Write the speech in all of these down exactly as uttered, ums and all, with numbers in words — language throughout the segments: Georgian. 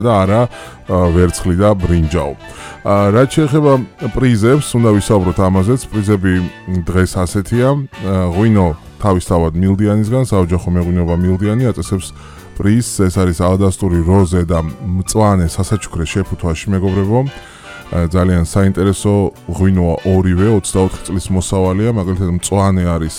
და არა ვერცხლი და ბრინჯაო. რაც შეეხება პრიზებს, უნდა ვისაუბროთ ამაზეც. პრიზები დღეს ასეთია. ღვინო თავისთავად მილდიანისგან, საოჯახო მეღვინეობა მილდიანი აწესებს პრიზს. ეს არის ალდასტური როზე და მწვანე სასაჩუქრე შეფუთვაში, მეგობრებო. ძალიან საინტერესო ღვინოა ორივე, ოცდაოთხი წლის მოსავალია, მაგალითად მწვანე არის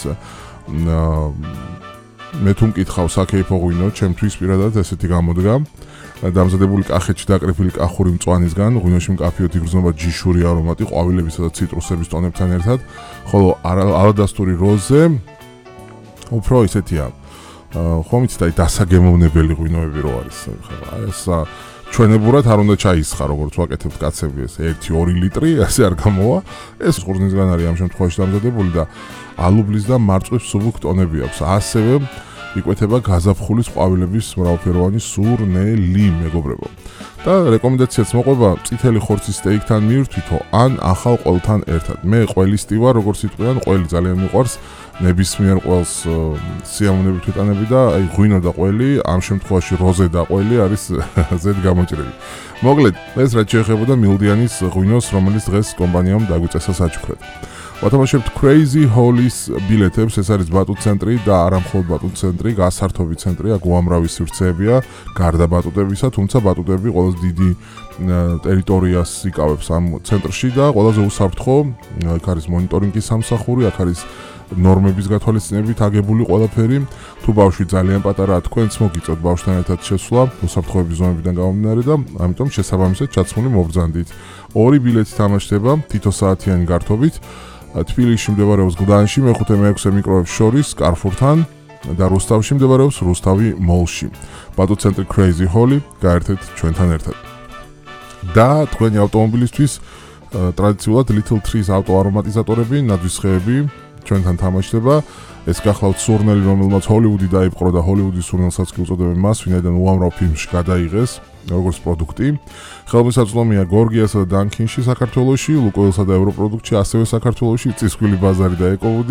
მე თუ მკითხავ საქეიფო ღვინო, ჩემთვის პირადად ესეთი გამოდგა. დამზადებული კახეთში დაკრიფილი კახური მწვანისგან, ღვინოში მკაფიოდ იგრძნობა ჯიშური არომატი, ყვავილებისა და ციტრუსების ტონებთან ერთად, ხოლო ალდასტური როზე უფრო ისეთია, ხომ იცით, აი დასაგემოვნებელი ღვინოები რო არის. ეს ჩვენებურად არ უნდა ჩაისხა, როგორც ვაკეთებთ კაცები, ეს ერთი ორი ლიტრი, ასე არ გამოვა. ეს ყურძნისგან არის ამ შემთხვევაში დამზადებული და ალუბლის და მარწყვის მსუბუქ ტონები აქვს. ასევე იკვეთება გაზაფხულის ყვავილების მრავალფეროვანი სურნელი, მეგობრებო. და რეკომენდაციაც მოყვება წითელი ხორცის სტეიქთან მიირთვითო ან ახალ ყველთან ერთად. მე ყველისტი ვარ, როგორც იტყვიან, ყველი ძალიან მიყვარს. ნებისმიერ ყველს სიამოვნებით ვიტანები და აი ღვინო და ყველი, ამ შემთხვევაში როზე და ყველი არის ზედ გამოჭრილი. მოკლედ, ეს რაც შეეხებოდა მილდიანის ღვინოს, რომელიც დღეს კომპანიამ დაგვიწესა საჩუქრად. ვათამაშებთ Crazy Hall-ის ბილეთებს, ეს არის ბატუტ ცენტრი და არა მხოლოდ ბატუტ ცენტრი, გასართობი ცენტრი, აქ უამრავი სივრცეებია, გარდა ბატუტებისა, თუმცა ბატუტები ყველაზე დიდი ტერიტორიას იკავებს ამ ცენტრში და ყველაზე უსაფრთხო, აქ არის მონიტორინგის სამსახური, აქ არის ნორმების გათვალისწინებით აგებული ყველაფერი. თუ ბავშვი ძალიან პატარაა, თქვენც მოგიწევთ ბავშვთან ერთად შესვლა უსაფრთხოების ზონებიდან გამომდინარე და ამიტომ შესაბამისად ჩაცმული მობრძანდით. ორი ბილეთი თამაშდება თითო საათიანი გართობით. თბილისში მდებარეობს გლდანში, მეხუთე მეექვსე მიკროებს შორის კარფურთან და რუსთავში მდებარეობს რუსთავი მოლში. ბატუტ ცენტრი Crazy Hall-ი, გაერთეთ ჩვენთან ერთად. და თქვენი ავტომობილისთვის ტრადიციულად Little Trees ავტო არომატიზატორები, ნადვისხეები ჩვენთან თამაშდება. ეს გახლავთ სურნელი, რომელმაც ჰოლივუდი დაიპყრო და ჰოლივუდის სურნელსაც კი უწოდებენ მას, ვინაიდან უამრავ ფილმში გადაიღეს როგორც პროდუქტი. ხელმისაწვდომია გორგიასა და დანქინში საქართველოში, ლუკოილსა და ევროპროდუქტში, ასევე საქართველოში წისქვილი ბაზარი და ეკოვუდი.